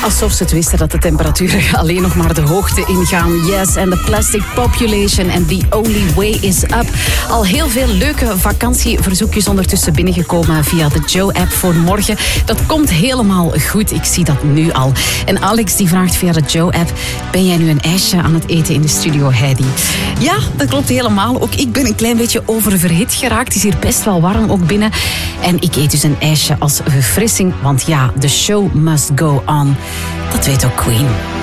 Alsof ze het wisten dat de temperaturen alleen nog maar de hoogte ingaan. Yes, en de plastic population and the only way is up. Al heel veel leuke vakantieverzoekjes ondertussen binnengekomen via de Joe-app voor morgen. Dat komt helemaal goed, ik zie dat nu al. En Alex die vraagt via de Joe-app: ben jij nu een ijsje aan het eten in de studio, Heidi? Ja, dat klopt helemaal. Ook ik ben een klein beetje oververhit geraakt. Het is hier best wel warm ook binnen. En ik eet dus een ijsje als verfrissing, want ja, the show must go on. Dat weet ook Queen.